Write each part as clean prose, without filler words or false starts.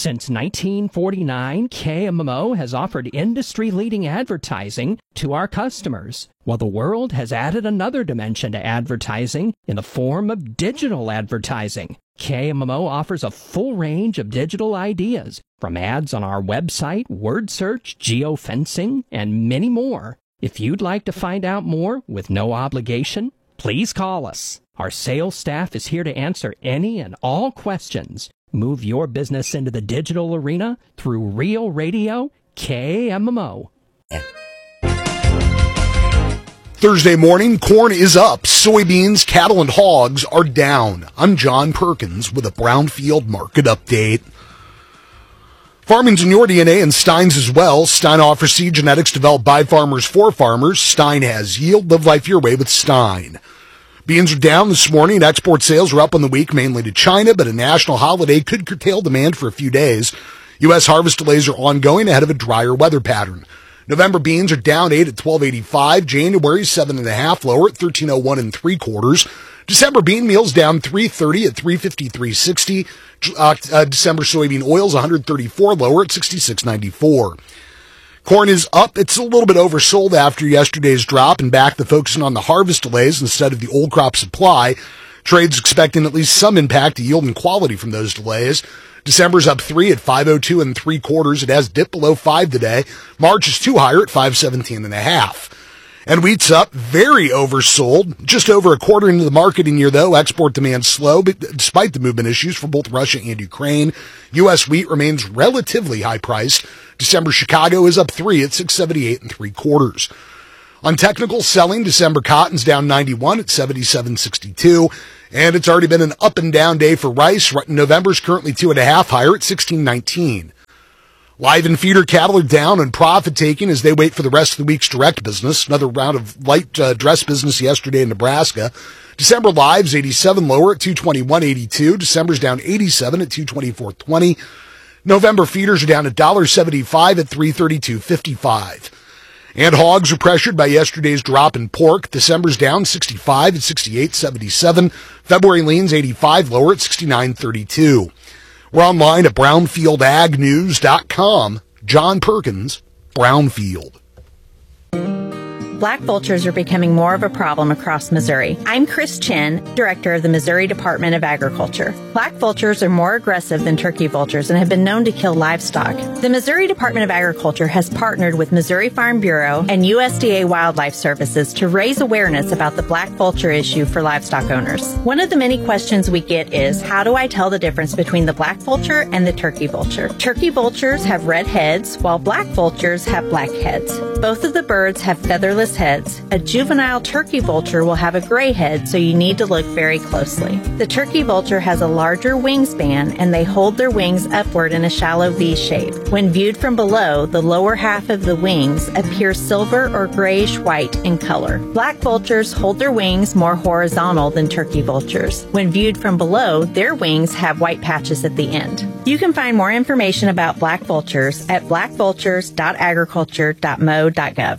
Since 1949, KMMO has offered industry-leading advertising to our customers, while the world has added another dimension to advertising in the form of digital advertising. KMMO offers a full range of digital ideas, from ads on our website, word search, geofencing, and many more. If you'd like to find out more with no obligation, please call us. Our sales staff is here to answer any and all questions. Move your business into the digital arena through Real Radio KMMO. Thursday morning, corn is up. Soybeans, cattle, and hogs are down. I'm John Perkins with a Brownfield market update. Farming's in your DNA and Stein's as well. Stein offers seed genetics developed by farmers for farmers. Stein has yield. Live life your way with Stein. Beans are down this morning. Export sales are up on the week, mainly to China, but a national holiday could curtail demand for a few days. U.S. harvest delays are ongoing ahead of a drier weather pattern. November beans are down 8 at $12.85. January 7.5 lower at $13.01 3/4. December bean meal's down $3.30 at $353.60. December soybean oil's $134 lower at $66.94. Corn is up. It's a little bit oversold after yesterday's drop and back to focusing on the harvest delays instead of the old crop supply. Trade's expecting at least some impact to yield and quality from those delays. December's up 3 at $5.02 3/4. It has dipped below 5 today. March is too higher at $5.17.5. And wheat's up, very oversold. Just over a quarter into the marketing year, though. Export demand slow, but despite the movement issues for both Russia and Ukraine, U.S. wheat remains relatively high priced. December Chicago is up 3 at $6.78 3/4. On technical selling, December cotton's down 91 at $77.62, and it's already been an up and down day for rice. November's currently 2.5 higher at $16.19. Live and feeder cattle are down and profit taking as they wait for the rest of the week's direct business. Another round of light dress business yesterday in Nebraska. December live's 87 lower at $221.82. December's down 87 at $224.20. November feeders are down $1.75 at $332.55. And hogs are pressured by yesterday's drop in pork. December's down 65 at $68.77. February lean's 85 lower at $69.32. We're online at brownfieldagnews.com. John Perkins, Brownfield. Black vultures are becoming more of a problem across Missouri. I'm Chris Chin, director of the Missouri Department of Agriculture. Black vultures are more aggressive than turkey vultures and have been known to kill livestock. The Missouri Department of Agriculture has partnered with Missouri Farm Bureau and USDA Wildlife Services to raise awareness about the black vulture issue for livestock owners. One of the many questions we get is, how do I tell the difference between the black vulture and the turkey vulture? Turkey vultures have red heads, while black vultures have black heads. Both of the birds have featherless heads. A juvenile turkey vulture will have a gray head, so you need to look very closely. The turkey vulture has a larger wingspan, and they hold their wings upward in a shallow V shape. When viewed from below, the lower half of the wings appears silver or grayish-white in color. Black vultures hold their wings more horizontal than turkey vultures. When viewed from below, their wings have white patches at the end. You can find more information about black vultures at blackvultures.agriculture.mo.gov.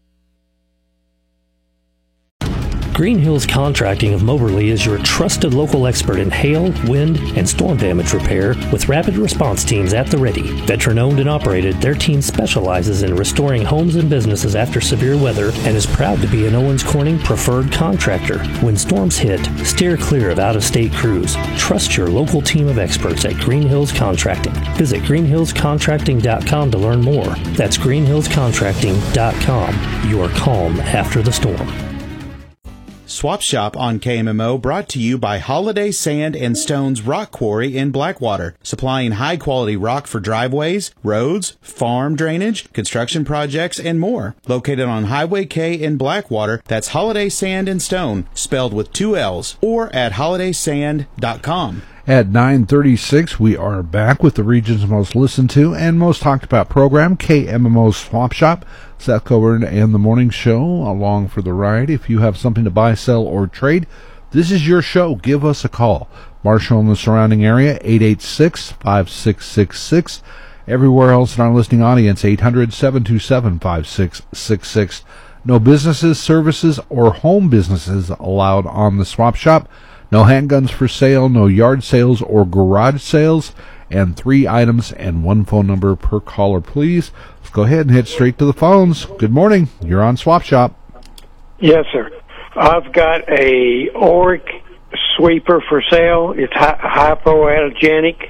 Green Hills Contracting of Moberly is your trusted local expert in hail, wind, and storm damage repair with rapid response teams at the ready. Veteran-owned and operated, their team specializes in restoring homes and businesses after severe weather and is proud to be an Owens Corning preferred contractor. When storms hit, steer clear of out-of-state crews. Trust your local team of experts at Green Hills Contracting. Visit greenhillscontracting.com to learn more. That's greenhillscontracting.com. Your calm after the storm. Swap Shop on KMMO brought to you by Holiday Sand and Stones Rock Quarry in Blackwater, supplying high-quality rock for driveways, roads, farm drainage, construction projects, and more. Located on Highway K in Blackwater, that's Holiday Sand and Stone, spelled with 2 L's, or at holidaysand.com. At 9:36, we are back with the region's most listened to and most talked about program, KMMO Swap Shop. Seth Coburn and the Morning Show along for the ride. If you have something to buy, sell, or trade, this is your show. Give us a call. Marshall and the surrounding area, 886-5666. Everywhere else in our listening audience, 800-727-5666. No businesses, services, or home businesses allowed on the Swap Shop. No handguns for sale, no yard sales or garage sales, and 3 items and 1 phone number per caller, please. Let's go ahead and head straight to the phones. Good morning. You're on Swap Shop. Yes, sir. I've got a Oric sweeper for sale. It's hypoallergenic.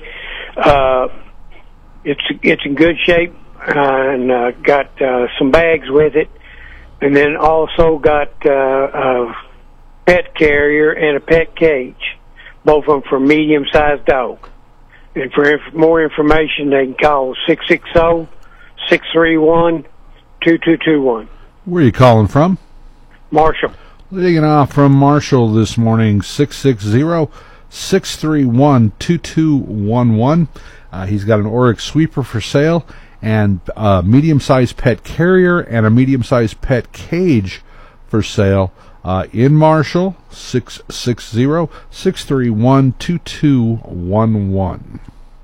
It's in good shape, and got some bags with it, and then also got a pet carrier and a pet cage, both of them for medium-sized dog. And for more information, they can call 660-631-2221. Where are you calling from? Marshall. Leading off from Marshall this morning, 660-631-2211. He's got an Oric sweeper for sale and a medium-sized pet carrier and a medium-sized pet cage for sale in Marshall, 660-631-2211.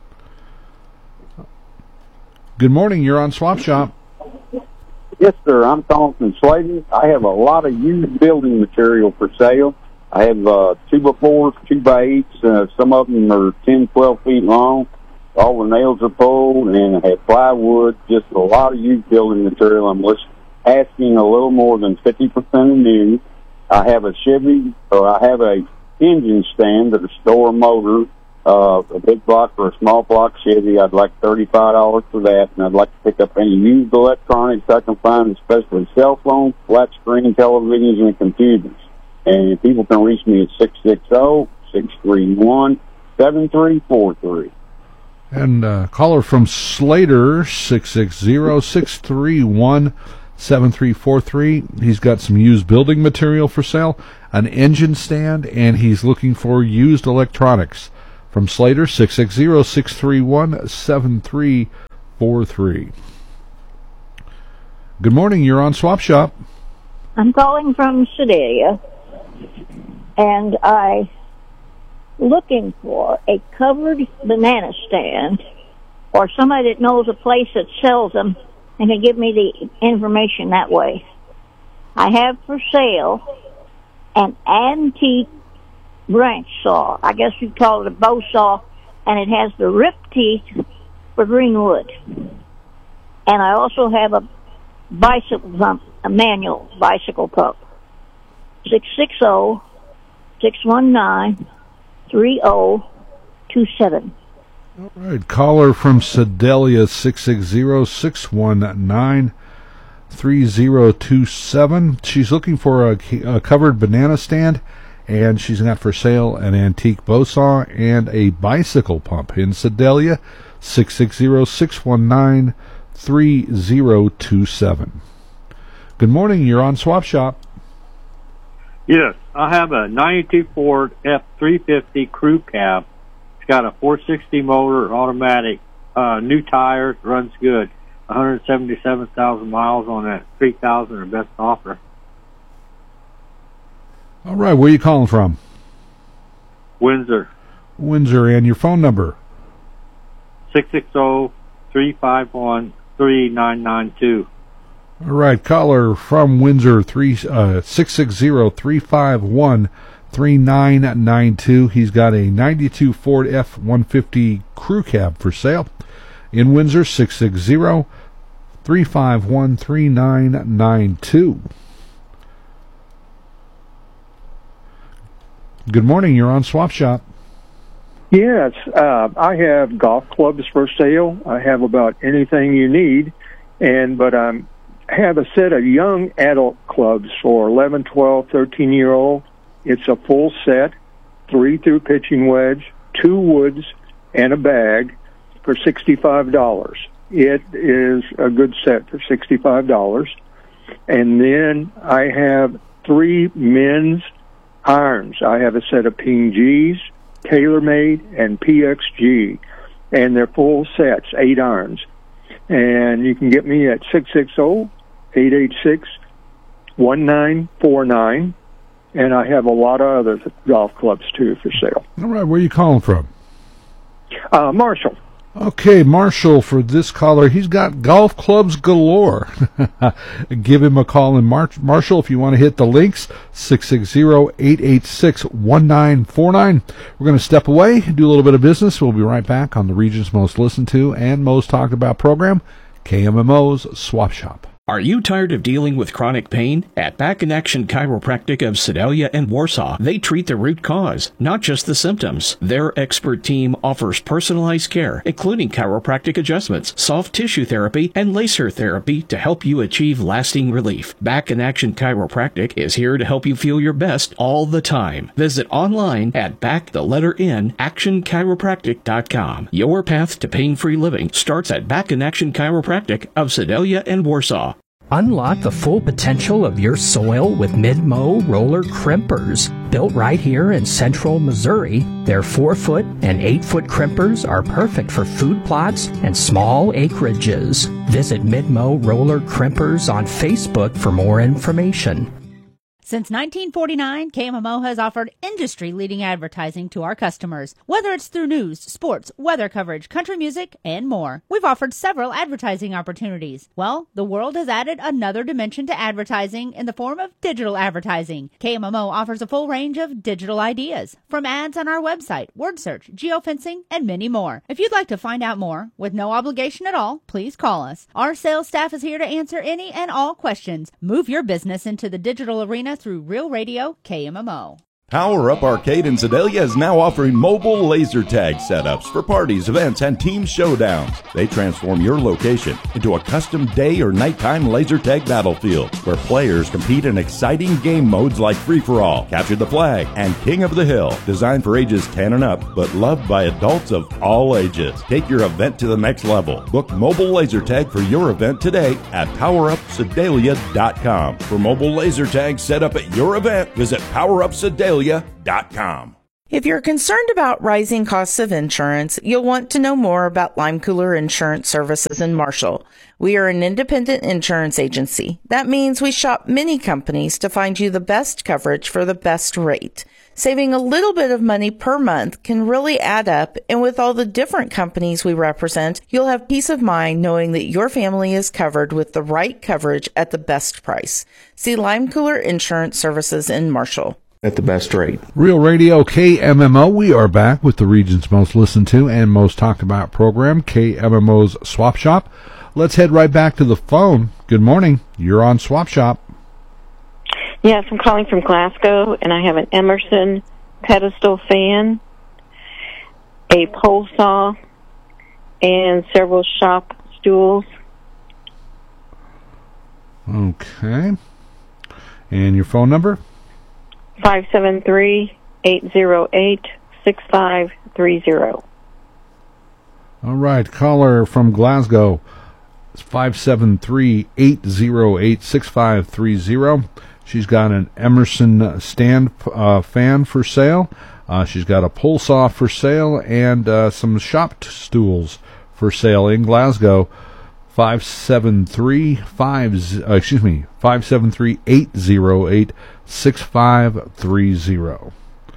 Good morning. You're on Swap Shop. Yes, sir. I'm calling from Sladen. I have a lot of used building material for sale. I have 2x4s, 2x8s. Some of them are 10, 12 feet long. All the nails are pulled, and I have plywood. Just a lot of used building material. I'm asking a little more than 50% of new. I have a engine stand that'll store a motor. A big block or a small block Chevy, I'd like $35 for that, and I'd like to pick up any used electronics I can find, especially cell phones, flat screen televisions, and computers. And people can reach me at 660-631-7343. And caller from Slater, 660-631-7343. He's got some used building material for sale, an engine stand, and he's looking for used electronics. From Slater, 660-631-7343. Good morning. You're on Swap Shop. I'm calling from Sedalia, and I'm looking for a covered banana stand or somebody that knows a place that sells them and can give me the information that way. I have for sale an antique branch saw. I guess you'd call it a bow saw, and it has the rip teeth for green wood. And I also have a bicycle pump, a manual bicycle pump. 660-619-3027. All right, caller from Sedalia, 660-619-3027. She's looking for a covered banana stand, and she's got for sale an antique bow saw and a bicycle pump in Sedalia, 660-619-3027. Good morning. You're on Swap Shop. Yes, I have a 92 Ford F350 crew cab. It's got a 460 motor, automatic, new tires, runs good. 177,000 miles on that. 3,000 or best offer. All right, where are you calling from? Windsor. Windsor, and your phone number? 660-351-3992. All right, caller from Windsor, 660-351-3992. He's got a 92 Ford F-150 crew cab for sale. In Windsor, 660-351-3992. Good morning. You're on Swap Shop. Yes, I have golf clubs for sale. I have about anything you need, but I have a set of young adult clubs for 11, 12, 13-year-old. It's a full set, 3 through pitching wedge, 2 woods, and a bag for $65. It is a good set for $65. And then I have 3 men's irons. I have a set of PNGs, TaylorMade, and PXG, and they're full sets, 8 irons. And you can get me at 660-886-1949, and I have a lot of other golf clubs, too, for sale. All right, where are you calling from? Marshall. Okay, Marshall, for this caller, he's got golf clubs galore. Give him a call. And Marshall, if you want to hit the links, 660-886-1949. We're going to step away, do a little bit of business. We'll be right back on the region's most listened to and most talked about program, KMMO's Swap Shop. Are you tired of dealing with chronic pain? At Back in Action Chiropractic of Sedalia and Warsaw, they treat the root cause, not just the symptoms. Their expert team offers personalized care, including chiropractic adjustments, soft tissue therapy, and laser therapy to help you achieve lasting relief. Back in Action Chiropractic is here to help you feel your best all the time. Visit online at actionchiropractic.com. Your path to pain-free living starts at Back in Action Chiropractic of Sedalia and Warsaw. Unlock the full potential of your soil with Mid-Mow roller crimpers. Built right here in central Missouri, their 4-foot and 8-foot crimpers are perfect for food plots and small acreages. Visit Mid-Mow roller crimpers on Facebook for more information. Since 1949, KMMO has offered industry-leading advertising to our customers, whether it's through news, sports, weather coverage, country music, and more. We've offered several advertising opportunities. Well, the world has added another dimension to advertising in the form of digital advertising. KMMO offers a full range of digital ideas, from ads on our website, word search, geofencing, and many more. If you'd like to find out more, with no obligation at all, please call us. Our sales staff is here to answer any and all questions. Move your business into the digital arena through Real Radio KMMO. Power Up Arcade in Sedalia is now offering mobile laser tag setups for parties, events, and team showdowns. They transform your location into a custom day or nighttime laser tag battlefield where players compete in exciting game modes like Free-for-All, Capture the Flag, and King of the Hill. Designed for ages 10 and up, but loved by adults of all ages. Take your event to the next level. Book mobile laser tag for your event today at PowerUpSedalia.com. For mobile laser tag set up at your event, visit PowerUpSedalia.com. If you're concerned about rising costs of insurance, you'll want to know more about Lime Cooler Insurance Services in Marshall. We are an independent insurance agency. That means we shop many companies to find you the best coverage for the best rate. Saving a little bit of money per month can really add up, and with all the different companies we represent, you'll have peace of mind knowing that your family is covered with the right coverage at the best price. See Lime Cooler Insurance Services in Marshall. At the best rate. Real Radio KMMO, we are back with the region's most listened to and most talked about program, KMMO's Swap Shop. Let's head right back to the phone. Good morning. You're on Swap Shop. Yes, I'm calling from Glasgow, and I have an Emerson pedestal fan, a pole saw, and several shop stools. Okay. And your phone number? 573-808-6530. All right, caller from Glasgow. It's 573-808-6530. She's got an Emerson stand fan for sale. She's got a pole saw for sale and some shop stools for sale in Glasgow. 573-808-6530.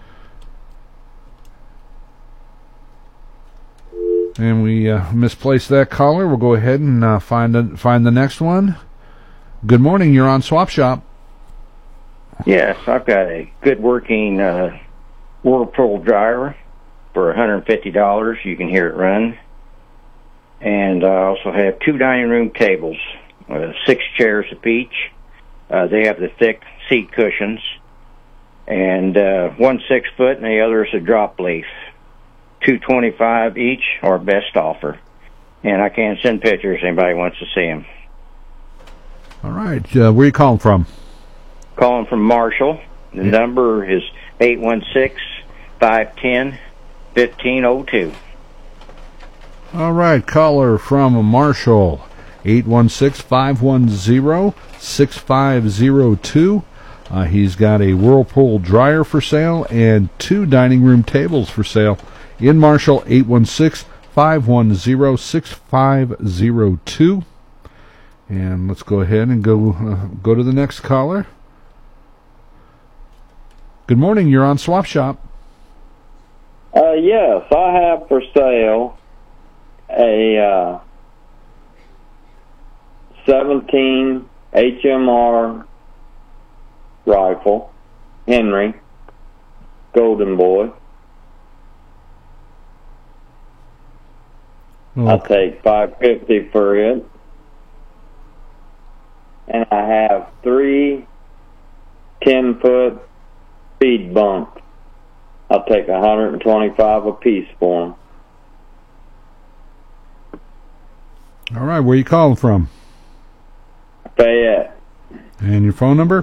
And we misplaced that caller. We'll go ahead and find the next one. Good morning. You're on Swap Shop. Yes, I've got a good working Whirlpool dryer for $150. You can hear it run. And I also have 2 dining room tables, 6 chairs apiece. They have the thick seat cushions. And one 6-foot and the other is a drop leaf. $225 each, or best offer. And I can send pictures if anybody wants to see them. All right. Where are you calling from? Calling from Marshall. The number is 816-510-1502. All right, caller from Marshall, 816-510-6502. He's got a Whirlpool dryer for sale and 2 dining room tables for sale in Marshall, 816-510-6502. And let's go ahead and go to the next caller. Good morning, you're on Swap Shop. Yes, I have for sale a 17 HMR rifle, Henry, Golden Boy. I'll take $550 for it. And I have 3 10-foot speed bumps. I'll take $125 a piece for them. All right, where are you calling from? Fayette. And your phone number?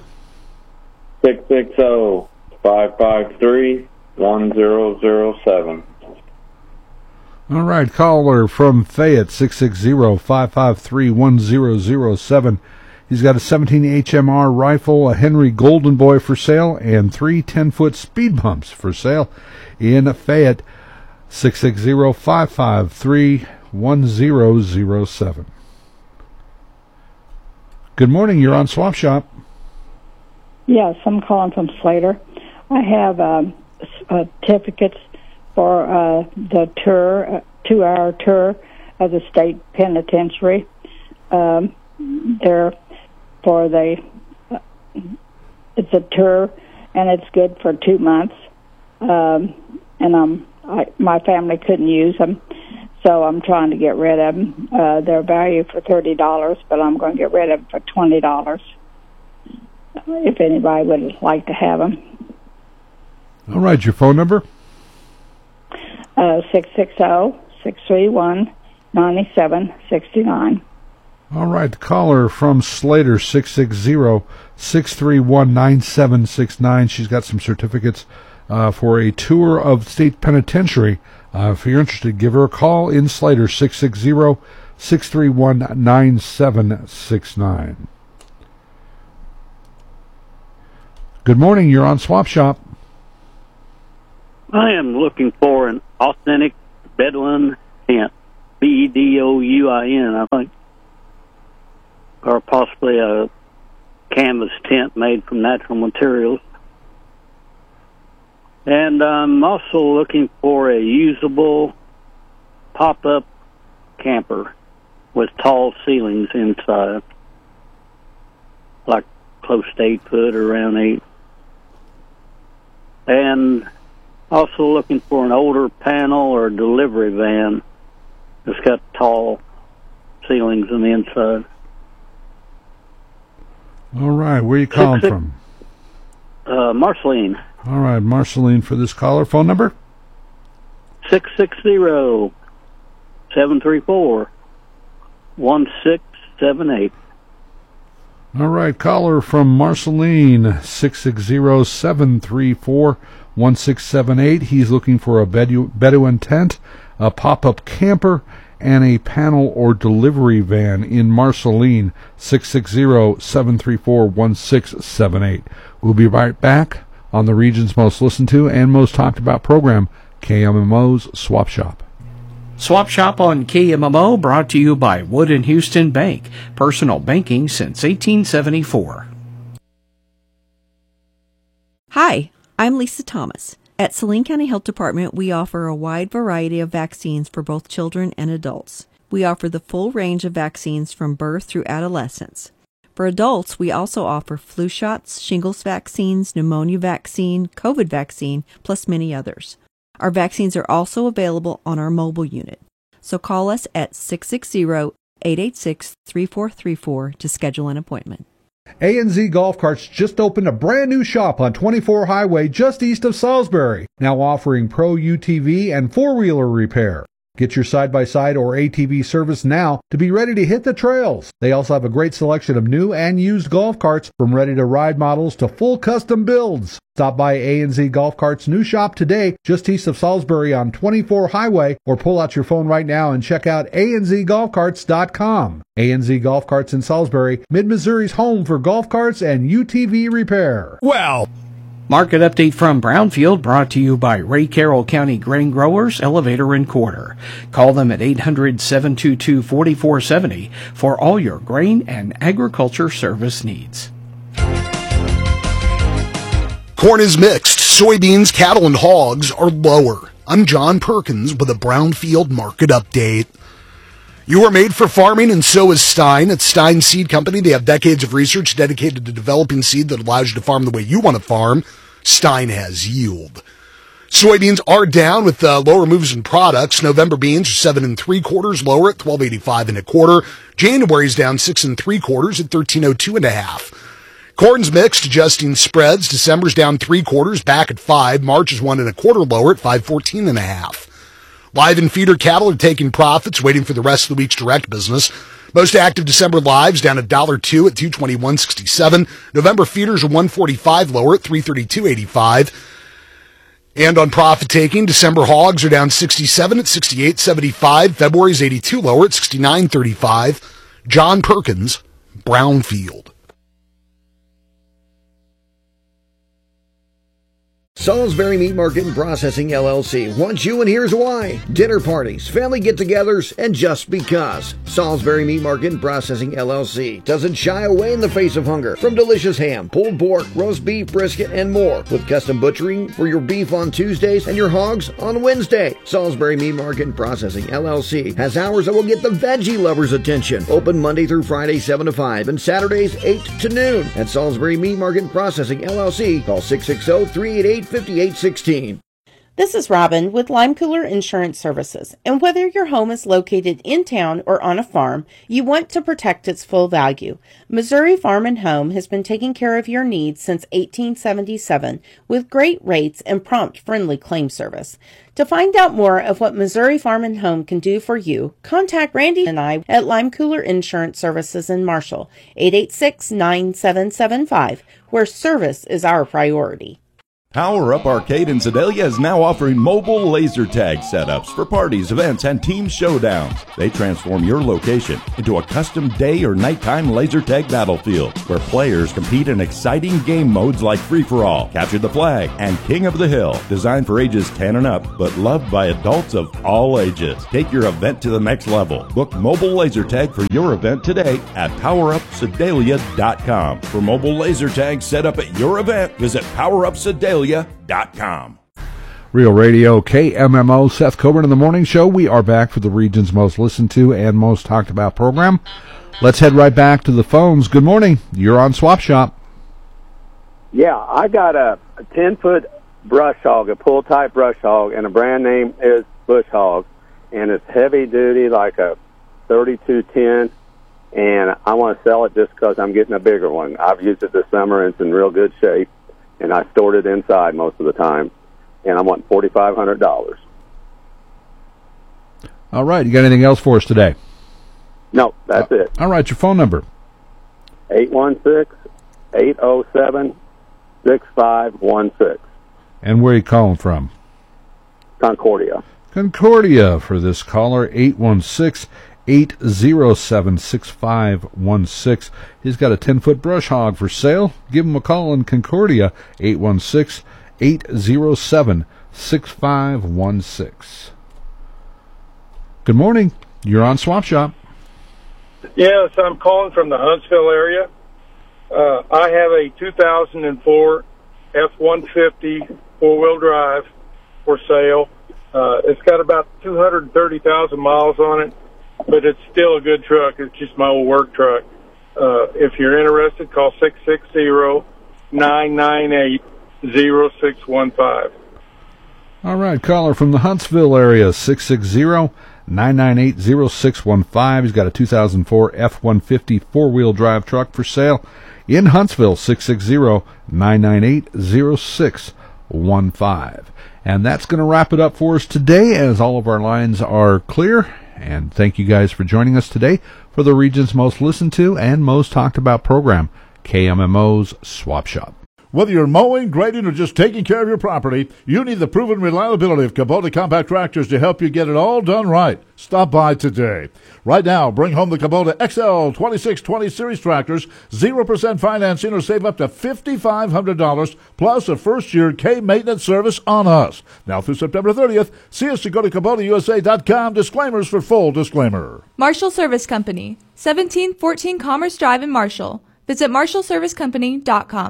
660-553-1007. All right, caller from Fayette, 660-553-1007. He's got a 17 HMR rifle, a Henry Golden Boy for sale, and 3 10-foot speed bumps for sale in Fayette, 660-553-1007. Good morning, you're on Swap Shop. Yes, I'm calling from Slater. I have certificates for the tour, 2-hour tour of the state penitentiary. They're for it's a tour, and it's good for 2 months. And my family couldn't use them, so I'm trying to get rid of them. They're valued for $30, but I'm going to get rid of them for $20. If anybody would like to have them. All right, your phone number? 660-631-9769. All right, the caller from Slater, 660-631-9769. She's got some certificates for a tour of state penitentiary. If you're interested, give her a call in Slater, 660-631-9769. Good morning, you're on Swap Shop. I am looking for an authentic Bedouin tent, Bedouin, I think, or possibly a canvas tent made from natural materials. And I'm also looking for a usable pop-up camper with tall ceilings inside, like close to 8 foot or around 8. And also looking for an older panel or delivery van that's got tall ceilings on the inside. All right, where are you calling from? Marceline. All right, Marceline for this caller. Phone number? 660-734-1678. All right, caller from Marceline, 660-734-1678. He's looking for a Bedouin tent, a pop-up camper, and a panel or delivery van in Marceline, 660-734-1678. We'll be right back on the region's most listened to and most talked about program, KMMO's Swap Shop. Swap Shop on KMMO brought to you by Wood & Houston Bank. Personal banking since 1874. Hi, I'm Lisa Thomas. At Saline County Health Department, we offer a wide variety of vaccines for both children and adults. We offer the full range of vaccines from birth through adolescence. For adults, we also offer flu shots, shingles vaccines, pneumonia vaccine, COVID vaccine, plus many others. Our vaccines are also available on our mobile unit. So call us at 660-886-3434 to schedule an appointment. A&Z Golf Carts just opened a brand new shop on 24 Highway just east of Salisbury, now offering Pro UTV and four-wheeler repair. Get your side-by-side or ATV service now to be ready to hit the trails. They also have a great selection of new and used golf carts, from ready-to-ride models to full custom builds. Stop by A&Z Golf Carts' new shop today, just east of Salisbury on 24 Highway, or pull out your phone right now and check out anzgolfcarts.com. A&Z Golf Carts in Salisbury, Mid-Missouri's home for golf carts and UTV repair. Well, market update from Brownfield brought to you by Ray Carroll County Grain Growers, Elevator and Quarter. Call them at 800-722-4470 for all your grain and agriculture service needs. Corn is mixed. Soybeans, cattle, and hogs are lower. I'm John Perkins with a Brownfield market update. You are made for farming, and so is Stein. At Stein Seed Company, they have decades of research dedicated to developing seed that allows you to farm the way you want to farm. Stein has yield. Soybeans are down with lower moves in products. November beans are 7 3/4 lower at $12.85 1/4. January's down 6 3/4 at $13.02 1/2. Corn's mixed, adjusting spreads. December's down 3/4 back at 5. March is 1 1/4 lower at $5.14 1/2. Live and feeder cattle are taking profits, waiting for the rest of the week's direct business. Most active December lives down $1.02 at $221.67. November feeders are $1.45 lower at $332.85. And on profit taking, December hogs are down 67 at $68.75. February's 82 lower at $69.35. John Perkins, Brownfield. Salisbury Meat Market and Processing LLC wants you, and here's why. Dinner parties, family get-togethers, and just because. Salisbury Meat Market and Processing LLC doesn't shy away in the face of hunger. From delicious ham, pulled pork, roast beef, brisket, and more. With custom butchering for your beef on Tuesdays and your hogs on Wednesday. Salisbury Meat Market and Processing LLC has hours that will get the veggie lovers' attention. Open Monday through Friday 7 to 5 and Saturdays 8 to noon. At Salisbury Meat Market and Processing LLC, call 660-388-5816. This is Robin with Lime Cooler Insurance Services, and whether your home is located in town or on a farm, you want to protect its full value. Missouri Farm and Home has been taking care of your needs since 1877 with great rates and prompt, friendly claim service. To find out more of what Missouri Farm and Home can do for you, contact Randy and I at Lime Cooler Insurance Services in Marshall, 886-9775, where service is our priority. Power Up Arcade in Sedalia is now offering mobile laser tag setups for parties, events, and team showdowns. They transform your location into a custom day or nighttime laser tag battlefield where players compete in exciting game modes like Free-for-All, Capture the Flag, and King of the Hill. Designed for ages 10 and up, but loved by adults of all ages. Take your event to the next level. Book mobile laser tag for your event today at PowerUpSedalia.com. For mobile laser tags set up at your event, visit PowerUpSedalia.com. Real Radio, KMMO, Seth Coburn in the Morning Show. We are back for the region's most listened to and most talked about program. Let's head right back to the phones. Good morning. You're on Swap Shop. Yeah, I got a 10-foot brush hog, a pull-type brush hog, and the brand name is Bush Hog, and it's heavy-duty, like a 3210, and I want to sell it just because I'm getting a bigger one. I've used it this summer, and it's in real good shape. And I stored it inside most of the time, and I want $4,500. All right. You got anything else for us today? No, that's it. All right. Your phone number? 816-807-6516. And where are you calling from? Concordia. Concordia for this caller, 816-807-6516. He's got a 10-foot brush hog for sale. Give him a call in Concordia, 816-807-6516. Good morning. You're on Swap Shop. Yes, I'm calling from the Huntsville area. I have a 2004 F-150 four-wheel drive for sale. It's got about 230,000 miles on it, but it's still a good truck. It's just my old work truck. If you're interested, call 660-998-0615. All right, caller from the Huntsville area, 660-998-0615. He's got a 2004 F-150 four-wheel drive truck for sale in Huntsville, 660-998-0615. And that's going to wrap it up for us today, as all of our lines are clear. And thank you guys for joining us today for the region's most listened to and most talked about program, KMMO's Swap Shop. Whether you're mowing, grading, or just taking care of your property, you need the proven reliability of Kubota compact tractors to help you get it all done right. Stop by today. Right now, bring home the Kubota XL 2620 Series tractors, 0% financing, or save up to $5,500, plus a first-year K-maintenance service on us. Now through September 30th, see us to go to KubotaUSA.com. Disclaimers for full disclaimer. Marshall Service Company, 1714 Commerce Drive in Marshall. Visit MarshallServiceCompany.com.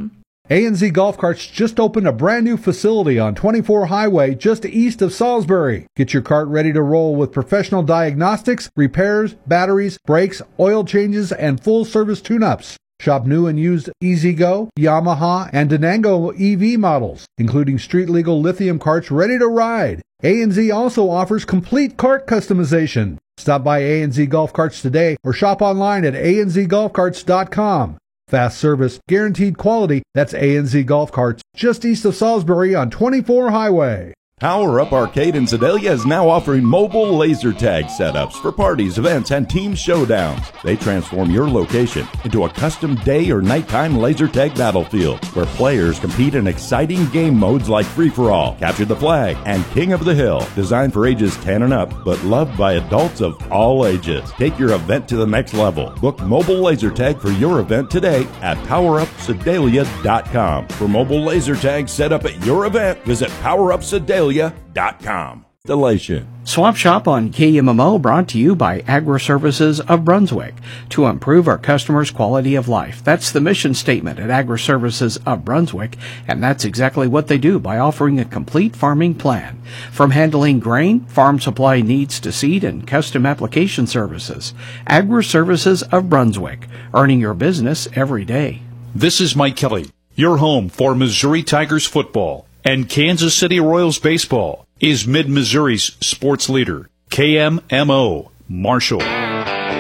A&Z Golf Carts just opened a brand new facility on 24 Highway just east of Salisbury. Get your cart ready to roll with professional diagnostics, repairs, batteries, brakes, oil changes, and full service tune-ups. Shop new and used E-Z-Go, Yamaha, and Denango EV models, including street-legal lithium carts ready to ride. A&Z also offers complete cart customization. Stop by A&Z Golf Carts today or shop online at anzgolfcarts.com. Fast service, guaranteed quality. That's A&Z Golf Carts, just east of Salisbury on 24 Highway. Power Up Arcade in Sedalia is now offering mobile laser tag setups for parties, events, and team showdowns. They transform your location into a custom day or nighttime laser tag battlefield where players compete in exciting game modes like Free-for-All, Capture the Flag, and King of the Hill. Designed for ages 10 and up, but loved by adults of all ages. Take your event to the next level. Book mobile laser tag for your event today at PowerUpSedalia.com. For mobile laser tag set up at your event, visit PowerUpSedalia.com. Delation. Swap Shop on KMMO brought to you by Agri-Services of Brunswick to improve our customers' quality of life. That's the mission statement at Agri-Services of Brunswick, and that's exactly what they do by offering a complete farming plan. From handling grain, farm supply needs to seed and custom application services. Agri-Services of Brunswick, earning your business every day. This is Mike Kelly, your home for Missouri Tigers football. And Kansas City Royals baseball is Mid-Missouri's sports leader, KMMO Marshall.